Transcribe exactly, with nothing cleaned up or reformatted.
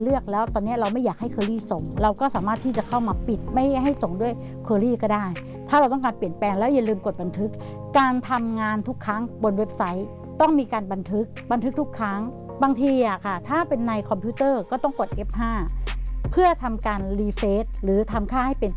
เลือกแล้วตอนนี้เราไม่อยากให้เคอรี่ส่งเราก็สามารถที่จะเข้ามาปิดไม่ให้ส่งด้วยเคอรี่ก็ได้ถ้าเราต้องการเปลี่ยนแปลงแล้วอย่าลืมกดบันทึกการทำงานทุกครั้งบนเว็บไซต์ต้องมีการบันทึกบันทึกทุกครั้งบางทีอะค่ะถ้าเป็นในคอมพิวเตอร์ก็ต้องกด เอฟ ห้า เพื่อทำการรีเฟรชหรือทำค่าให้เป็น